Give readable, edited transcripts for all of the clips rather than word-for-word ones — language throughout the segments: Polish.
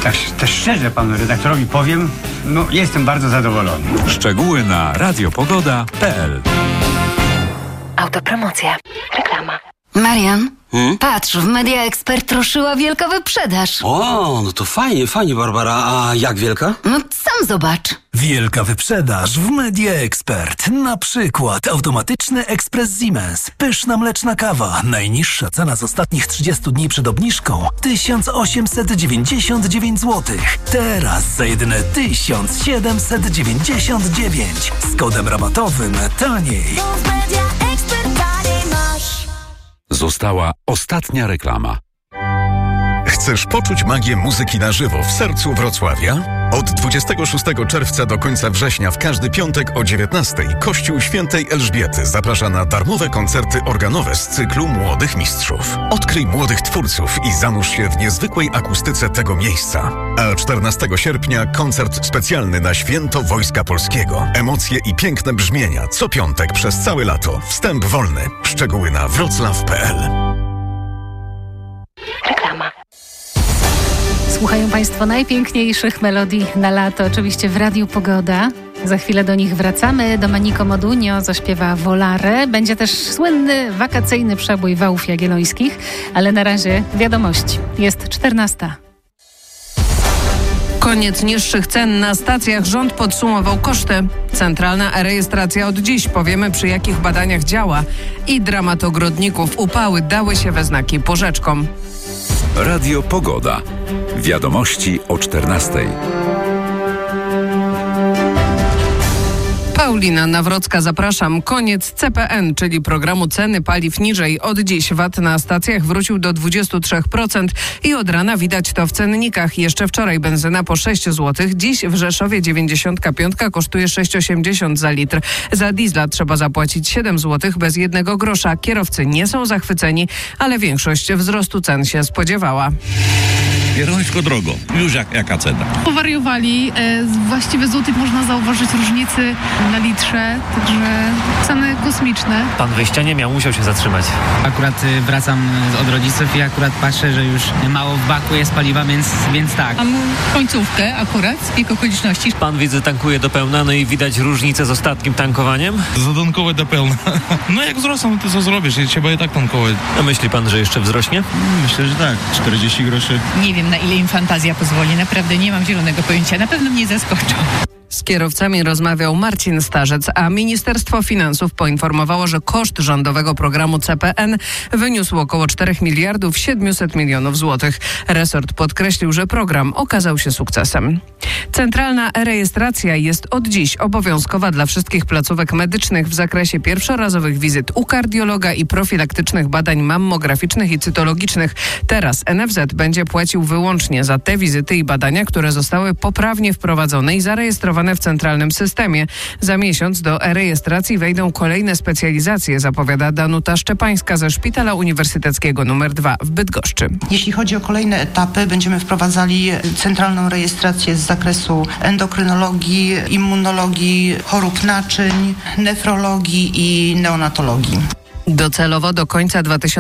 Tak też szczerze panu redaktorowi powiem, jestem bardzo zadowolony. Szczegóły na radiopogoda.pl. Autopromocja. Reklama. Marian, patrz, w Media Expert ruszyła wielka wyprzedaż. O, no to fajnie, Barbara. A jak wielka? No sam zobacz. Wielka wyprzedaż w Media Expert. Na przykład automatyczny ekspres Siemens. Pyszna mleczna kawa. Najniższa cena z ostatnich 30 dni przed obniżką 1899 zł. Teraz za jedyne 1799. Z kodem rabatowym taniej. Została ostatnia reklama. Chcesz poczuć magię muzyki na żywo w sercu Wrocławia? Od 26 czerwca do końca września w każdy piątek o 19:00 Kościół Świętej Elżbiety zaprasza na darmowe koncerty organowe z cyklu Młodych Mistrzów. Odkryj młodych twórców i zanurz się w niezwykłej akustyce tego miejsca. A 14 sierpnia koncert specjalny na Święto Wojska Polskiego. Emocje i piękne brzmienia co piątek przez całe lato. Wstęp wolny. Szczegóły na wroclaw.pl. Reklama. Słuchają Państwo najpiękniejszych melodii na lato, oczywiście w Radiu Pogoda. Za chwilę do nich wracamy. Domenico Modugno zaśpiewa Volare. Będzie też słynny wakacyjny przebój Wałów Jagiellońskich, ale na razie wiadomości. Jest 14. Koniec niższych cen na stacjach. Rząd podsumował koszty. Centralna rejestracja od dziś. Powiemy, przy jakich badaniach działa. I dramat ogrodników. Upały dały się we znaki porzeczkom. Radio Pogoda. Wiadomości o 14:00. Paulina Nawrocka, zapraszam. Koniec CPN, czyli programu ceny paliw niżej. Od dziś VAT na stacjach wrócił do 23% i od rana widać to w cennikach. Jeszcze wczoraj benzyna po 6 zł. Dziś w Rzeszowie 95 kosztuje 6,80 za litr. Za diesla trzeba zapłacić 7 zł bez jednego grosza. Kierowcy nie są zachwyceni, ale większość wzrostu cen się spodziewała. Pierońsko drogo, już jaka cena. Powariowali, właściwie złotych można zauważyć różnicy na litrze, także ceny kosmiczne. Pan wyjścia nie miał, musiał się zatrzymać. Akurat wracam od rodziców i akurat patrzę, że już mało w baku jest paliwa, więc tak. Mam końcówkę akurat, z bieg okoliczności. Pan widzę tankuje do pełna, no i widać różnicę z ostatnim tankowaniem? Zatankować do pełna. No jak wzrosną, to co zrobisz? Trzeba i tak tankować. A myśli pan, że jeszcze wzrośnie? Myślę, że tak. 40 groszy. Nie wiem, na ile im fantazja pozwoli. Naprawdę nie mam zielonego pojęcia. Na pewno mnie zaskoczą. Z kierowcami rozmawiał Marcin Starzec, a Ministerstwo Finansów poinformowało, że koszt rządowego programu CPN wyniósł około 4 miliardów 700 milionów złotych. Resort podkreślił, że program okazał się sukcesem. Centralna rejestracja jest od dziś obowiązkowa dla wszystkich placówek medycznych w zakresie pierwszorazowych wizyt u kardiologa i profilaktycznych badań mammograficznych i cytologicznych. Teraz NFZ będzie płacił wyłącznie za te wizyty i badania, które zostały poprawnie wprowadzone i zarejestrowane w centralnym systemie. Za miesiąc do rejestracji wejdą kolejne specjalizacje, zapowiada Danuta Szczepańska ze Szpitala Uniwersyteckiego nr 2 w Bydgoszczy. Jeśli chodzi o kolejne etapy, będziemy wprowadzali centralną rejestrację z zakresu endokrynologii, immunologii, chorób naczyń, nefrologii i neonatologii. Docelowo do końca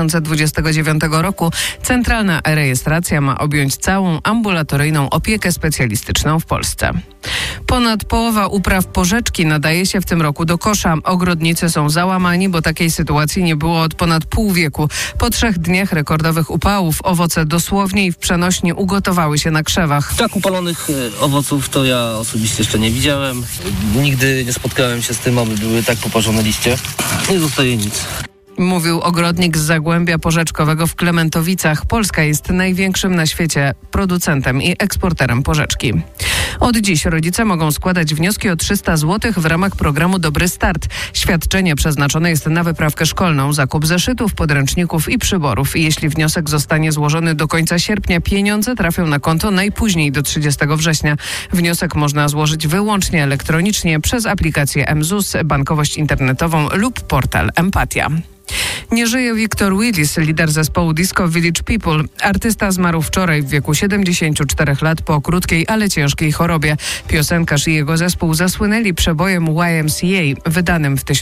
2029 roku centralna rejestracja ma objąć całą ambulatoryjną opiekę specjalistyczną w Polsce. Ponad połowa upraw porzeczki nadaje się w tym roku do kosza. Ogrodnicy są załamani, bo takiej sytuacji nie było od ponad pół wieku. Po 3 dniach rekordowych upałów owoce dosłownie i w przenośni ugotowały się na krzewach. Tak upalonych owoców to ja osobiście jeszcze nie widziałem. Nigdy nie spotkałem się z tym, aby były tak poparzone liście. Nie zostaje nic. Mówił ogrodnik z Zagłębia Porzeczkowego w Klementowicach. Polska jest największym na świecie producentem i eksporterem porzeczki. Od dziś rodzice mogą składać wnioski o 300 zł w ramach programu Dobry Start. Świadczenie przeznaczone jest na wyprawkę szkolną, zakup zeszytów, podręczników i przyborów. Jeśli wniosek zostanie złożony do końca sierpnia, pieniądze trafią na konto najpóźniej do 30 września. Wniosek można złożyć wyłącznie elektronicznie przez aplikację mZUS, bankowość internetową lub portal Empatia. Nie żyje Victor Willis, lider zespołu disco Village People. Artysta zmarł wczoraj w wieku 74 lat po krótkiej, ale ciężkiej chorobie. Piosenkarz i jego zespół zasłynęli przebojem YMCA, wydanym w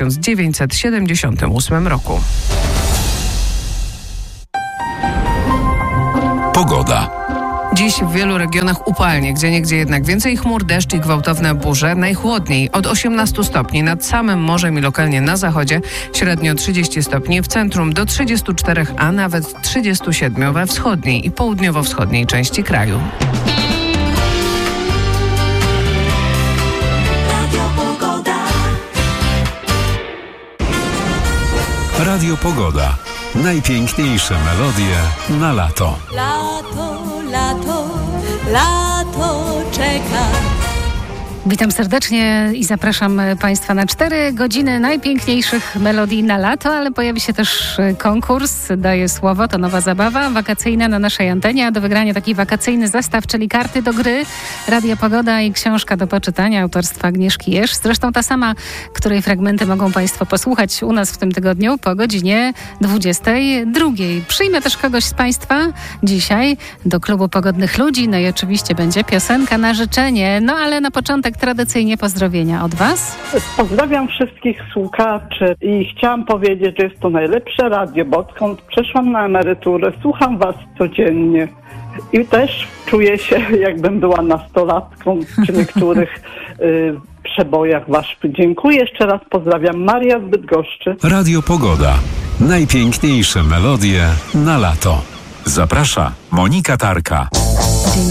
1978 roku. Pogoda. Dziś w wielu regionach upalnie, gdzieniegdzie jednak więcej chmur, deszcz i gwałtowne burze. Najchłodniej od 18 stopni nad samym morzem i lokalnie na zachodzie, średnio 30 stopni, w centrum do 34, a nawet 37 we wschodniej i południowo-wschodniej części kraju. Radio Pogoda. Najpiękniejsze melodie na lato. Lato, lato, lato czeka. Witam serdecznie i zapraszam Państwa na 4 godziny najpiękniejszych melodii na lato, ale pojawi się też konkurs, daję słowo, to nowa zabawa wakacyjna na naszej antenie, a do wygrania taki wakacyjny zestaw, czyli karty do gry, Radio Pogoda i książka do poczytania autorstwa Agnieszki Jerz. Zresztą ta sama, której fragmenty mogą Państwo posłuchać u nas w tym tygodniu po godzinie 22. Przyjmę też kogoś z Państwa dzisiaj do klubu Pogodnych Ludzi, no i oczywiście będzie piosenka na życzenie, no ale na początek tradycyjnie pozdrowienia od Was. Pozdrawiam wszystkich słuchaczy i chciałam powiedzieć, że jest to najlepsze radio, bo odkąd przeszłam na emeryturę, słucham Was codziennie i też czuję się, jakbym była nastolatką przy niektórych przebojach Waszych. Dziękuję jeszcze raz, pozdrawiam. Maria z Bydgoszczy. Radio Pogoda. Najpiękniejsze melodie na lato. Zaprasza Monika Tarka.